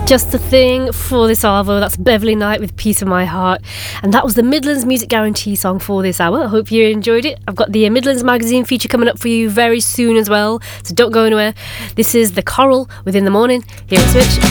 Just the Thing for this hour. That's Beverly Knight with Piece of My Heart. And that was the Midlands Music Guarantee song for this hour. I hope you enjoyed it. I've got the Midlands Magazine feature coming up for you very soon as well, so don't go anywhere. This is The Coral within the morning here at Switch.